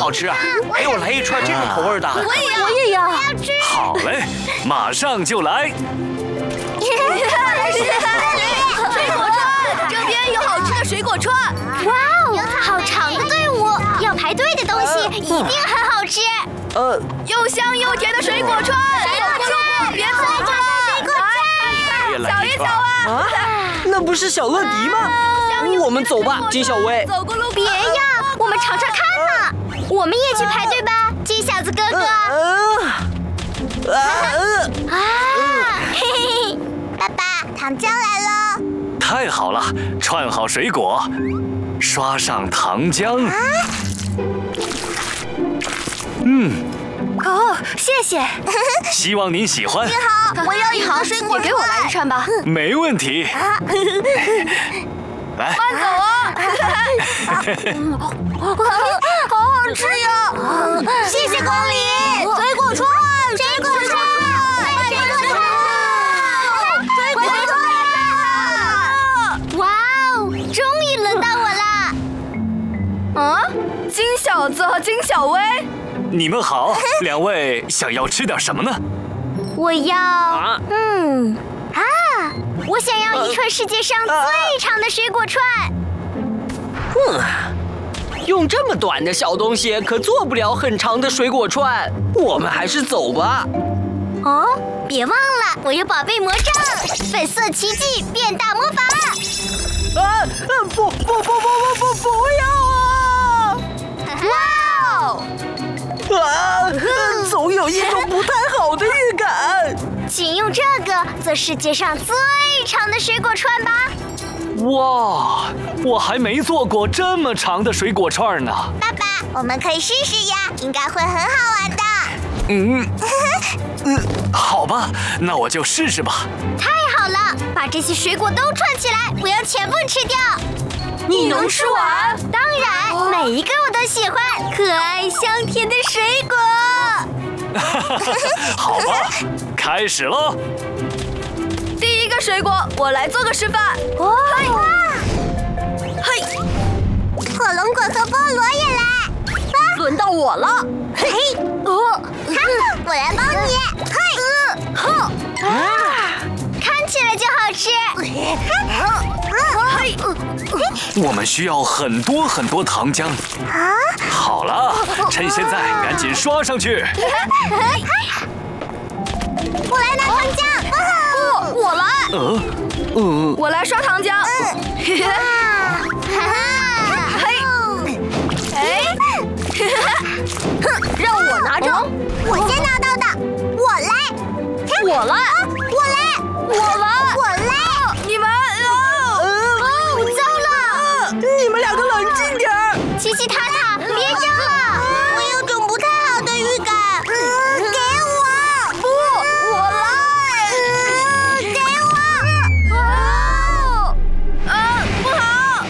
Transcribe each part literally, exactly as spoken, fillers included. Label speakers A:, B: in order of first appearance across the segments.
A: 好吃啊！给我来一串这个口味的。
B: 我也要，我也要。
C: 好嘞，马上就来。
B: 水果串，这边有好吃的水果串。
D: 哇哦，好长的队伍，要排队的东西一定很好吃。
A: 呃，
B: 又香又甜的水果串，水果串，别错过了。水果串，小一小啊！
A: 啊，那不是小乐迪吗？我们走吧，金小薇。
B: 走过路过。
D: 别呀，我们尝尝看嘛。我们也去排队吧，金小子哥哥。
A: 呃，啊，
D: 啊，嘿嘿，爸爸，糖浆来了。
C: 太好了，串好水果，刷上糖浆。嗯，
B: 哦，谢谢。
C: 希望您喜欢。
D: 好，我要一盒水果，
B: 也给我来一串吧。
C: 没问题。来，
B: 慢走啊！好好吃呀！
D: 谢谢光临。水果串，水果串，水果串，水果串！哇哦，终于轮到我了。
B: 啊，金小子和金小薇，
C: 你们好，两位想要吃点什么呢？
D: 我要，嗯啊，我想要一串世界上最长的水果串。
A: 哼，用这么短的小东西可做不了很长的水果串，我们还是走吧。
D: 哦，别忘了我有宝贝魔杖，粉色奇迹变大魔法。
A: 啊，不不不不不不不要啊！
D: 哇哦！
A: 啊，总有一种不太好的预感。
D: 请用这个做世界上最长的水果串吧。
C: 哇，我还没做过这么长的水果串呢。
D: 爸爸，我们可以试试呀，应该会很好玩的。
C: 嗯，嗯，好吧，那我就试试吧。
D: 太好了，把这些水果都串起来，我要全部吃掉。
B: 你能吃完？
D: 当然，每一个我都喜欢，可爱香甜的水果。
C: 好吧，开始喽。
B: 第一个水果，我来做个示范。
D: 哇！
B: 嘿，
D: 火龙果和菠萝也来。
B: 轮到我了。
D: 嘿，哦，我来帮你。嘿，
B: 哼，
D: 啊，看起来就好吃。
B: 嘿，
C: 我们需要很多很多糖浆。
D: 啊！
C: 好了，趁现在赶紧刷上去。
D: 我来拿糖浆。
B: 不，我来。
C: 呃，呃，
B: 我来刷糖浆。嘿嘿，哎，哼，让我拿着。
D: 我先拿到的，我来。
B: 我来，
D: 我来，
B: 我来，
D: 我来。
B: 你们啊！
D: 哦，糟了！
A: 你们两个冷静点儿。
D: 奇奇塔塔，别争了！我有种不太好的预感。给我！
B: 不，我来。
D: 给我！
B: 哦，啊，不好！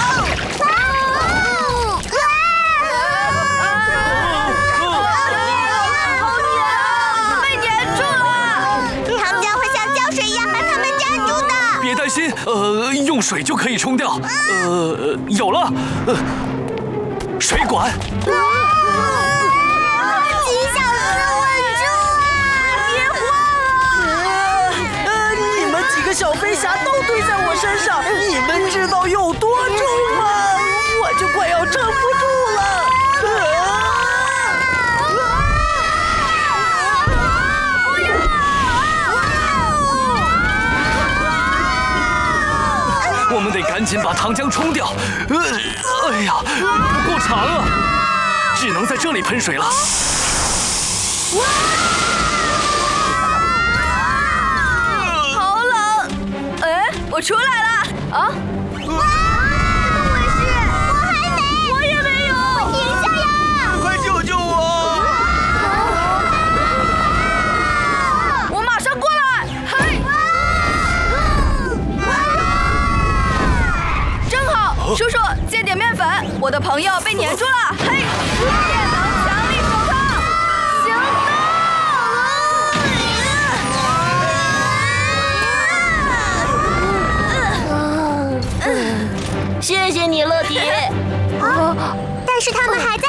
B: 好黏啊！被粘住了。
D: 糖浆会像胶水一样把它们粘住的。
C: 别担心，呃，用水就可以冲掉。呃，有了，呃，水管。
D: 金小子，稳住啊！别慌啊！
A: 呃，你们几个小飞侠都堆在我身上，你们知道有多重吗？我就快要撑不住了。
C: 我们得赶紧把糖浆冲掉。呃，哎呀，不够长啊，只能在这里喷水了。
B: 好冷！哎，我出来了啊！
D: 哇！怎么回事？我还没，
B: 我也没有。
D: 停下呀！
A: 快救救我！
B: 我马上过来。嘿，正好，叔叔借点面粉，我的朋友被粘住了。嘿，电能强力手套，行动！
D: 谢谢你，乐迪。哦，但是他们还在